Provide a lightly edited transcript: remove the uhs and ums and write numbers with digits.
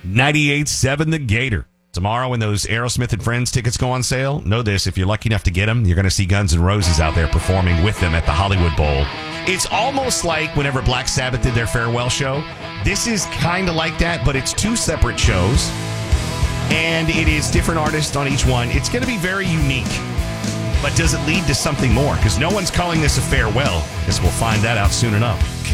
98.7 The Gator. Tomorrow when those Aerosmith and Friends tickets go on sale, know this, if you're lucky enough to get them, you're going to see Guns N' Roses out there performing with them at the Hollywood Bowl. It's almost like whenever Black Sabbath did their farewell show. This is kind of like that, but it's two separate shows, and it is different artists on each one. It's going to be very unique, but does it lead to something more? Because no one's calling this a farewell. Guess we'll find that out soon enough.